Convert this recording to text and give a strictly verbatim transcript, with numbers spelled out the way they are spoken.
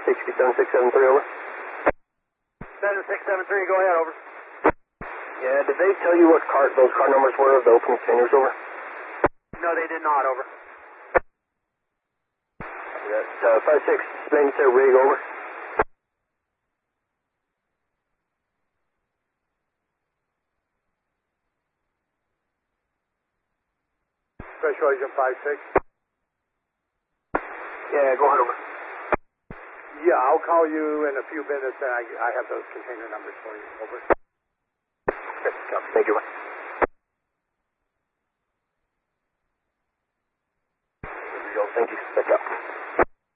six, seven six seven three, over. seven six seven three, go ahead, over. Yeah, did they tell you what car, those car numbers were of the open containers, over? No, they did not, over. That's uh, five six, ninety-seven rig, over. Special Agent five six. Yeah, go ahead, over. Yeah, I'll call you in a few minutes and I, I have those container numbers for you, over. Okay, copy. Thank you. There we go, thank you. Back up.